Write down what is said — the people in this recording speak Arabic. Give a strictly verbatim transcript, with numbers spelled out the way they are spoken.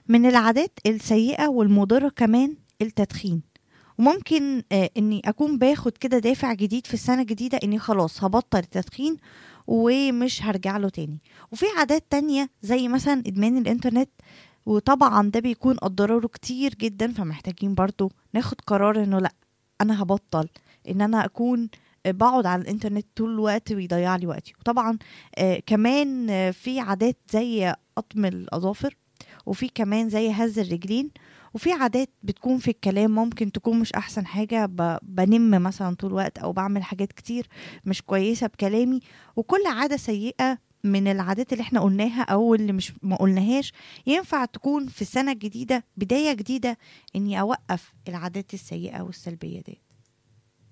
من العادات السيئة والمضرة كمان التدخين. وممكن آه اني اكون باخد كده دافع جديد في السنة الجديدة اني خلاص هبطل التدخين ومش هرجع له تاني. وفي عادات تانية زي مثلا ادمان الانترنت، وطبعا ده بيكون اضراره كتير جدا، فمحتاجين برضو ناخد قرار انه لا، انا هبطل ان انا اكون آه، بقعد على الانترنت طول الوقت ويضيع لي وقتي. وطبعا آه كمان آه في عادات زي قطم الاظافر، وفي كمان زي هز الرجلين. وفي عادات بتكون في الكلام ممكن تكون مش احسن حاجة، ب- بنم مثلا طول الوقت او بعمل حاجات كتير مش كويسة بكلامي. وكل عادة سيئة من العادات اللي احنا قلناها او اللي مش ما قلناهاش ينفع تكون في السنة الجديدة بداية جديدة اني اوقف العادات السيئة والسلبية دي.